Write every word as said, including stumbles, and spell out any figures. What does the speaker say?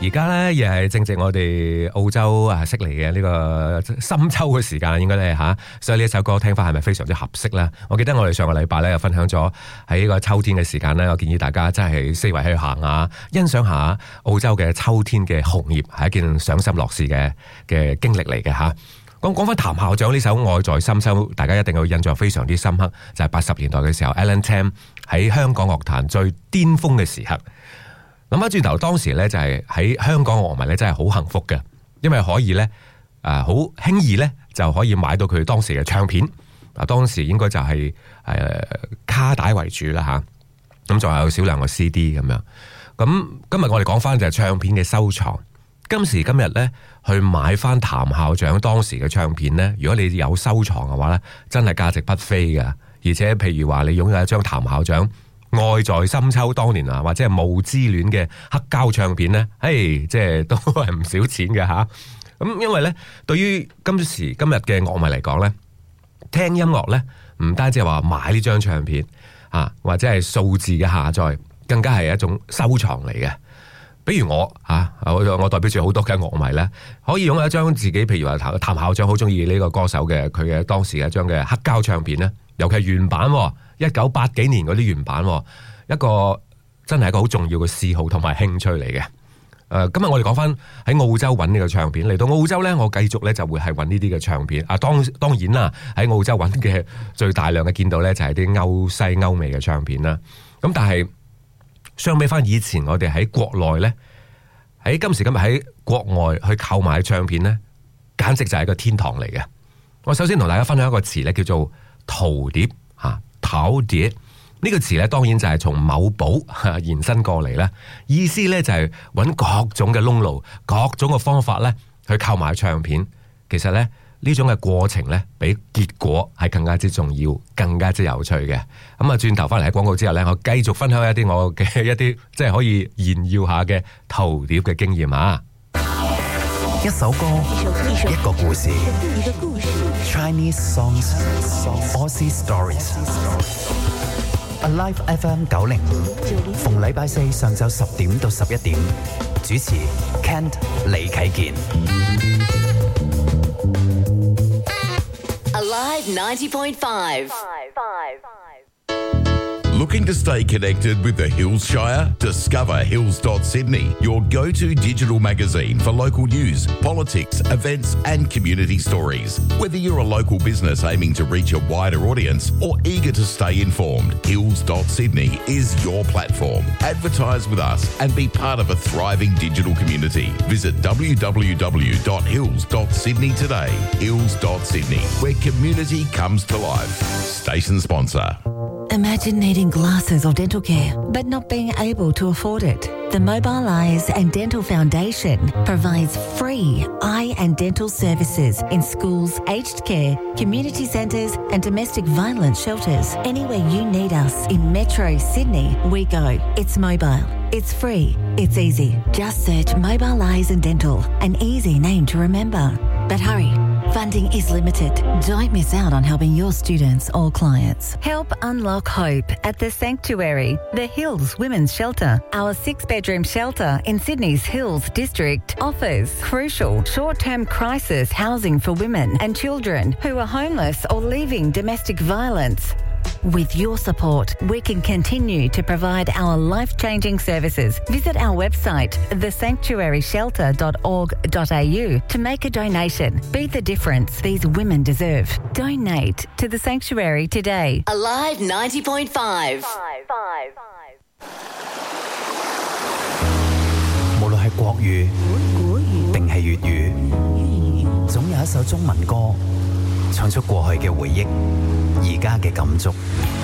而家咧亦係正值我哋澳洲啊悉尼嘅呢個深秋嘅時間，應該咧嚇，所以呢一首歌聽翻係咪非常之合適咧？我記得我哋上個禮拜咧又分享咗喺呢個秋天嘅時間咧，我建議大家真係四圍去行下，欣賞下澳洲嘅秋天嘅紅葉，係一件賞心樂事嘅嘅經歷嚟嘅嚇。講講翻譚校長呢首《愛在深秋》，大家一定會印象非常之深刻，就係八十年代嘅時候 ，Alan Tam 喺香港樂壇最巔峰嘅時刻。諗翻轉頭，當時咧就係喺香港樂迷咧真係好幸福嘅，因為可以咧誒好輕易咧就可以買到佢當時嘅唱片。嗱，當時應該就係、是、誒、呃、卡帶為主啦吓，咁仲有少量嘅 C D 咁樣。咁今日我哋講翻就係唱片嘅收藏。今時今日咧去買翻譚校長當時嘅唱片咧，如果你有收藏嘅話咧，真係價值不菲嘅。而且譬如話你擁有一張譚校長愛在深秋當年啊，或者係霧之戀嘅黑膠唱片咧，誒，即係都係唔少錢嘅吓。咁因為咧，對於今時今日嘅樂迷嚟講咧，聽音樂咧唔單止係話買呢張唱片啊，或者係數字嘅下載，更加係一種收藏嚟嘅。比如我吓、啊，我我代表住好多嘅樂迷咧，可以擁有一張自己，譬如話譚譚校長好中意呢個歌手嘅佢嘅當時嘅一張嘅黑膠唱片咧，尤其係原版。一九八幾年嗰啲原版，一個真係一個好重要嘅嗜好同埋興趣嚟嘅。誒、呃，今日我哋講翻喺澳洲揾呢個唱片，嚟到澳洲呢，我繼續呢就會係揾呢啲嘅唱片。啊，當當然啦，喺澳洲揾嘅最大量嘅見到呢，就係啲歐西歐美嘅唱片啦。咁但係相比翻以前我哋喺國內呢，喺今時今日喺國外去購買唱片呢，簡直就係一個天堂嚟嘅。我首先同大家分享一個詞呢，叫做淘碟吓。淘碟呢個詞咧，當然就係從某寶延伸過嚟啦。意思咧就係揾各種嘅窿路、各種嘅方法咧去購買唱片。其實咧呢種嘅過程咧，比結果係更加之重要、更加之有趣嘅。咁啊，轉頭翻嚟喺廣告之後咧，我繼續分享一啲我嘅一啲即係可以炫耀下嘅淘碟嘅經驗啊！ 一首歌，一個故事。Chinese songs, Aussie stories. Alive F M 九零五，逢禮拜四上晝十點到十一點，主持 Kent 李啟健。 Alive ninety point five. Looking to stay connected with the Hills Shire? Discover hills dot sydney, your go-to digital magazine for local news, politics, events and community stories. Whether you're a local business aiming to reach a wider audience or eager to stay informed, hills dot sydney is your platform. Advertise with us and be part of a thriving digital community. Visit w w w dot hills dot sydney today. Hills dot sydney, where community comes to life. Station sponsor. Imagine needing glasses or dental care, but not being able to afford it. The Mobile Eyes and Dental Foundation provides free eye and dental services in schools, aged care, community centres and domestic violence shelters. Anywhere you need us in Metro Sydney, we go. It's mobile. It's free. It's easy. Just search Mobile Eyes and Dental, an easy name to remember. But hurry, funding is limited. Don't miss out on helping your students or clients. Help unlock hope at The Sanctuary, the Hills Women's Shelter. Our six-bedroom shelter in Sydney's Hills District offers crucial short-term crisis housing for women and children who are homeless or leaving domestic violence. With your support, we can continue to provide our life-changing services. Visit our website, the sanctuary shelter dot org dot a u, to make a donation. Be the difference these women deserve. Donate to The Sanctuary today. Alive ninety point five. 無論係國語定係粵語，總有一首中文歌唱出過去嘅回憶，而家嘅感觸。